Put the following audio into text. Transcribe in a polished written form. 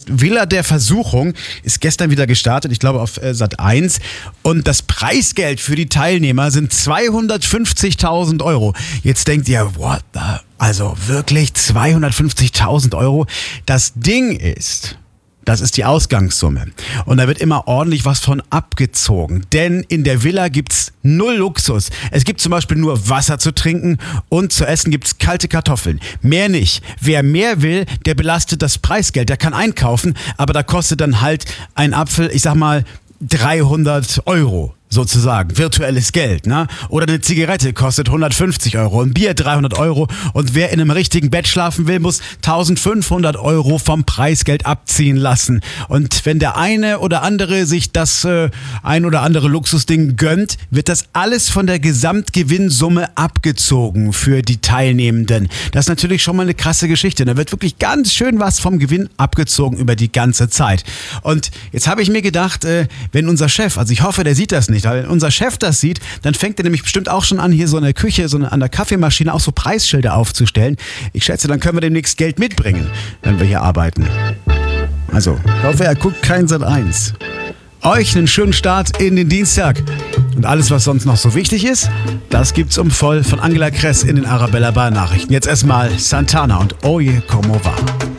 Villa der Versuchung ist gestern wieder gestartet, ich glaube auf Sat.1. Und das Preisgeld für die Teilnehmer sind 250.000 Euro. Jetzt denkt ihr, what the? Also wirklich 250.000 Euro? Das Ding ist... Das ist die Ausgangssumme. Und da wird immer ordentlich was von abgezogen. Denn in der Villa gibt's 0 Luxus. Es gibt zum Beispiel nur Wasser zu trinken und zu essen gibt's kalte Kartoffeln. Mehr nicht. Wer mehr will, der belastet das Preisgeld. Der kann einkaufen, aber da kostet dann halt ein Apfel, ich sag mal, 300 Euro. Sozusagen, virtuelles Geld, ne? Oder eine Zigarette kostet 150 Euro, ein Bier 300 Euro und wer in einem richtigen Bett schlafen will, muss 1500 Euro vom Preisgeld abziehen lassen. Und wenn der eine oder andere sich das ein oder andere Luxusding gönnt, wird das alles von der Gesamtgewinnsumme abgezogen für die Teilnehmenden. Das ist natürlich schon mal eine krasse Geschichte. Da wird wirklich ganz schön was vom Gewinn abgezogen über die ganze Zeit. Und jetzt habe ich mir gedacht, wenn unser Chef, also ich hoffe, der sieht das nicht, weil wenn unser Chef das sieht, dann fängt er nämlich bestimmt auch schon an, hier so in der Küche, an der Kaffeemaschine auch so Preisschilder aufzustellen. Ich schätze, dann können wir demnächst Geld mitbringen, wenn wir hier arbeiten. Also, ich hoffe, er guckt kein Sat.1. Euch einen schönen Start in den Dienstag. Und alles, was sonst noch so wichtig ist, das gibt's voll von Angela Kress in den Arabella Bar Nachrichten. Jetzt erstmal Santana und Oye Como Va.